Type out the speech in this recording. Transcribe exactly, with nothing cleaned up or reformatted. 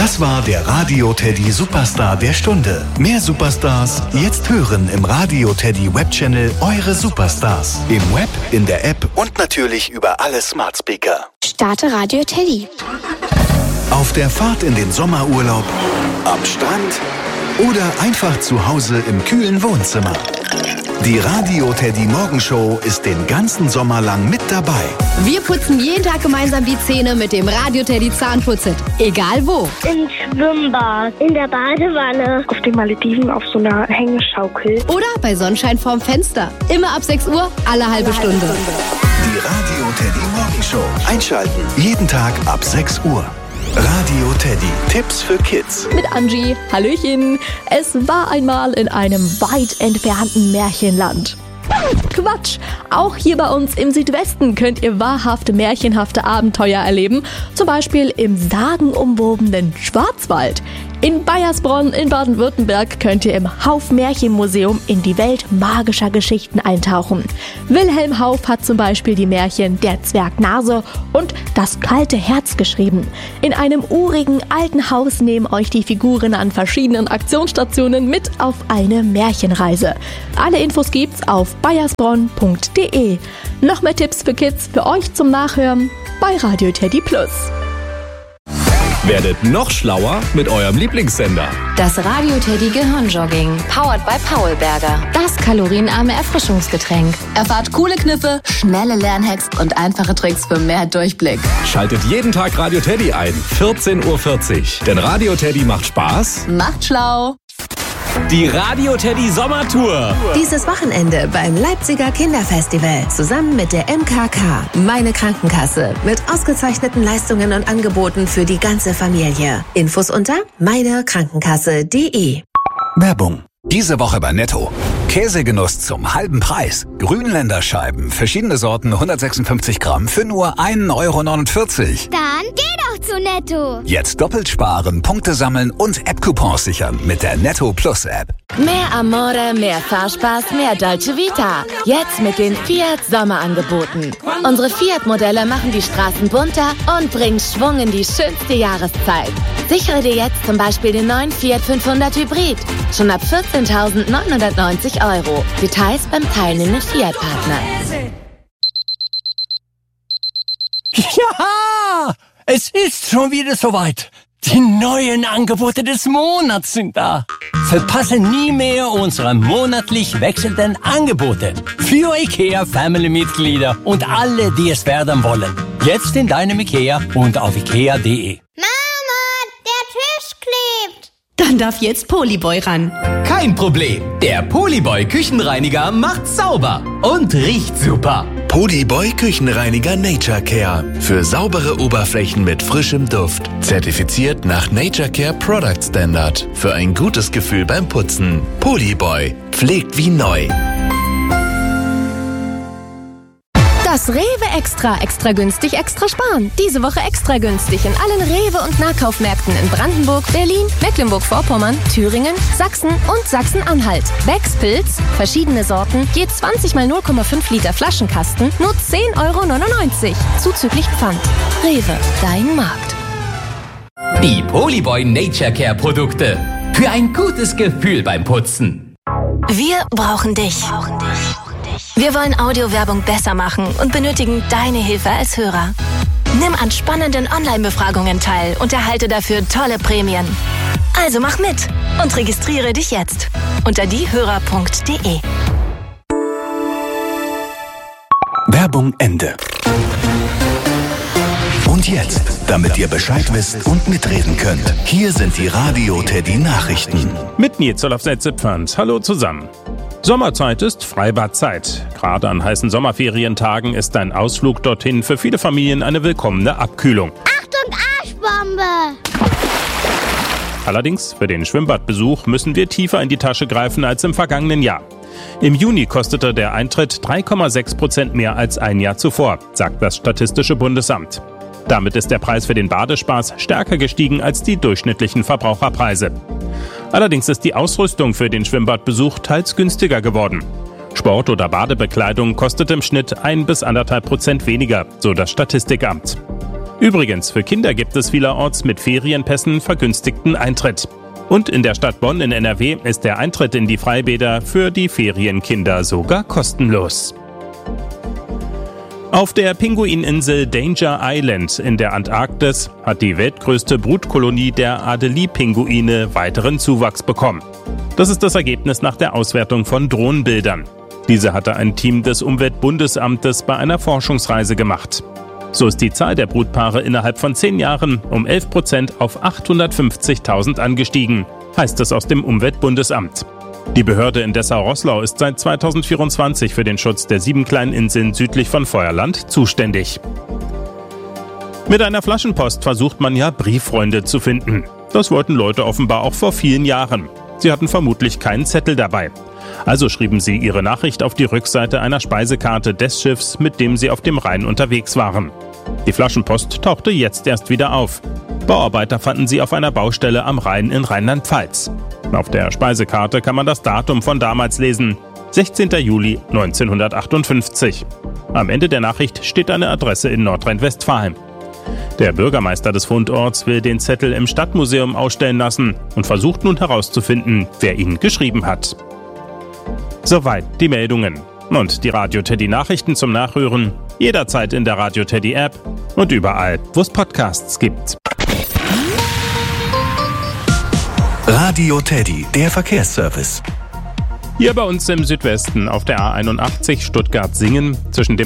Das war der Radio Teddy Superstar der Stunde. Mehr Superstars jetzt hören im Radio Teddy Webchannel Eure Superstars. Im Web, in der App und natürlich über alle Smart Speaker. Starte Radio Teddy. Auf der Fahrt in den Sommerurlaub, am Strand oder einfach zu Hause im kühlen Wohnzimmer. Die Radio Teddy Morgenshow ist den ganzen Sommer lang mit dabei. Wir putzen jeden Tag gemeinsam die Zähne mit dem Radio Teddy Zahnputzit. Egal wo. Im Schwimmbad, in der Badewanne, auf den Malediven auf so einer Hängeschaukel. Oder bei Sonnenschein vorm Fenster. Immer ab sechs Uhr, alle halbe Stunde. Die Radio Teddy Morgenshow. Einschalten. Jeden Tag ab sechs Uhr. Radio Teddy. Tipps für Kids. Mit Angie. Hallöchen. Es war einmal in einem weit entfernten Märchenland. Quatsch! Auch hier bei uns im Südwesten könnt ihr wahrhafte märchenhafte Abenteuer erleben. Zum Beispiel im sagenumwobenen Schwarzwald. In Baiersbronn in Baden-Württemberg könnt ihr im Hauff-Märchenmuseum in die Welt magischer Geschichten eintauchen. Wilhelm Hauff hat zum Beispiel die Märchen Der Zwerg Nase und Das kalte Herz geschrieben. In einem urigen alten Haus nehmen euch die Figuren an verschiedenen Aktionsstationen mit auf eine Märchenreise. Alle Infos gibt's auf baiersbronn punkt de. Noch mehr Tipps für Kids für euch zum Nachhören bei Radio Teddy Plus. Werdet noch schlauer mit eurem Lieblingssender. Das Radio Teddy Gehirnjogging, powered by Paulberger. Das kalorienarme Erfrischungsgetränk. Erfahrt coole Kniffe, schnelle Lernhacks und einfache Tricks für mehr Durchblick. Schaltet jeden Tag Radio Teddy ein, vierzehn Uhr vierzig. Denn Radio Teddy macht Spaß. Macht schlau. Die Radio Teddy Sommertour. Dieses Wochenende beim Leipziger Kinderfestival zusammen mit der M K K, meine Krankenkasse, mit ausgezeichneten Leistungen und Angeboten für die ganze Familie. Infos unter meine krankenkasse punkt de. Werbung. Diese Woche bei Netto. Käsegenuss zum halben Preis. Grünländer Scheiben, verschiedene Sorten, hundertsechsundfünfzig Gramm für nur ein Euro neunundvierzig. Dann geh doch zu Netto. Jetzt doppelt sparen, Punkte sammeln und App-Coupons sichern mit der Netto Plus App. Mehr Amore, mehr Fahrspaß, mehr Dolce Vita. Jetzt mit den Fiat Sommerangeboten. Unsere Fiat-Modelle machen die Straßen bunter und bringen Schwung in die schönste Jahreszeit. Sichere dir jetzt zum Beispiel den neuen Fiat fünfhundert Hybrid. Schon ab vierzehntausendneunhundertneunzig Euro. Details beim teilnehmenden Fiat-Partner. Ja, es ist schon wieder soweit. Die neuen Angebote des Monats sind da. Verpasse nie mehr unsere monatlich wechselnden Angebote für IKEA Family-Mitglieder und alle, die es werden wollen. Jetzt in deinem IKEA und auf ikea punkt de. Mama, der Tisch klebt. Dann darf jetzt Polyboy ran. Kein Problem. Der Polyboy Küchenreiniger macht sauber und riecht super. Polyboy Küchenreiniger Nature Care. Für saubere Oberflächen mit frischem Duft. Zertifiziert nach Nature Care Product Standard. Für ein gutes Gefühl beim Putzen. Polyboy. Pflegt wie neu. Das Rewe Extra, extra günstig, extra sparen. Diese Woche extra günstig in allen Rewe- und Nahkaufmärkten in Brandenburg, Berlin, Mecklenburg-Vorpommern, Thüringen, Sachsen und Sachsen-Anhalt. Becks Pilz, verschiedene Sorten, je zwanzig mal null Komma fünf Liter Flaschenkasten, nur zehn Euro neunundneunzig. Zuzüglich Pfand. Rewe, dein Markt. Die Polyboy Nature Care Produkte. Für ein gutes Gefühl beim Putzen. Wir brauchen dich. Wir wollen Audiowerbung besser machen und benötigen deine Hilfe als Hörer. Nimm an spannenden Online-Befragungen teil und erhalte dafür tolle Prämien. Also mach mit und registriere dich jetzt unter diehörer punkt de. Werbung Ende. Und jetzt, damit ihr Bescheid wisst und mitreden könnt, hier sind die Radio Teddy Nachrichten. Mit Nils Olaf-Setze-Pfand. Hallo zusammen. Sommerzeit ist Freibadzeit. Gerade an heißen Sommerferientagen ist ein Ausflug dorthin für viele Familien eine willkommene Abkühlung. Achtung, Arschbombe! Allerdings, für den Schwimmbadbesuch müssen wir tiefer in die Tasche greifen als im vergangenen Jahr. Im Juni kostete der Eintritt drei Komma sechs Prozent mehr als ein Jahr zuvor, sagt das Statistische Bundesamt. Damit ist der Preis für den Badespaß stärker gestiegen als die durchschnittlichen Verbraucherpreise. Allerdings ist die Ausrüstung für den Schwimmbadbesuch teils günstiger geworden. Sport- oder Badebekleidung kostet im Schnitt ein bis anderthalb Prozent weniger, so das Statistikamt. Übrigens, für Kinder gibt es vielerorts mit Ferienpässen vergünstigten Eintritt. Und in der Stadt Bonn in N R W ist der Eintritt in die Freibäder für die Ferienkinder sogar kostenlos. Auf der Pinguininsel Danger Island in der Antarktis hat die weltgrößte Brutkolonie der Adelie-Pinguine weiteren Zuwachs bekommen. Das ist das Ergebnis nach der Auswertung von Drohnenbildern. Diese hatte ein Team des Umweltbundesamtes bei einer Forschungsreise gemacht. So ist die Zahl der Brutpaare innerhalb von zehn Jahren um elf Prozent auf achthundertfünfzigtausend angestiegen, heißt es aus dem Umweltbundesamt. Die Behörde in Dessau-Roßlau ist seit zweitausendvierundzwanzig für den Schutz der sieben kleinen Inseln südlich von Feuerland zuständig. Mit einer Flaschenpost versucht man ja Brieffreunde zu finden. Das wollten Leute offenbar auch vor vielen Jahren. Sie hatten vermutlich keinen Zettel dabei. Also schrieben sie ihre Nachricht auf die Rückseite einer Speisekarte des Schiffs, mit dem sie auf dem Rhein unterwegs waren. Die Flaschenpost tauchte jetzt erst wieder auf. Bauarbeiter fanden sie auf einer Baustelle am Rhein in Rheinland-Pfalz. Auf der Speisekarte kann man das Datum von damals lesen: sechzehnter Juli neunzehnhundertachtundfünfzig. Am Ende der Nachricht steht eine Adresse in Nordrhein-Westfalen. Der Bürgermeister des Fundorts will den Zettel im Stadtmuseum ausstellen lassen und versucht nun herauszufinden, wer ihn geschrieben hat. Soweit die Meldungen. Und die Radio Teddy Nachrichten zum Nachhören jederzeit in der Radio Teddy App und überall, wo es Podcasts gibt. Radio Teddy, der Verkehrsservice. Hier bei uns im Südwesten auf der A einundachtzig Stuttgart-Singen zwischen dem